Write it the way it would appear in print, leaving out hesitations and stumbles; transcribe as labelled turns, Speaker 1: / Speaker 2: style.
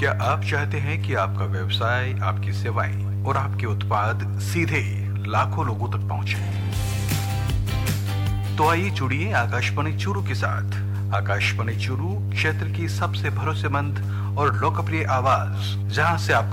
Speaker 1: क्या आप चाहते हैं कि आपका व्यवसाय, आपकी सेवाएं और आपके उत्पाद सीधे लाखों लोगों तक पहुंचे? तो आइए जुड़िए आकाशवाणी चूरू के साथ। आकाशवाणी चूरू क्षेत्र की सबसे भरोसेमंद और लोकप्रिय आवाज, जहां से आप